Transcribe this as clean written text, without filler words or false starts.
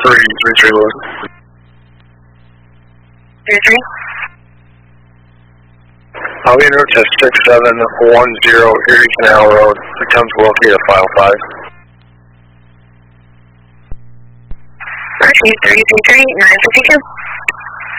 333 load. 33. I'll be en route to 6710 Erie Canal Road. Attempts will locate a file 5. Roger, 333, 952.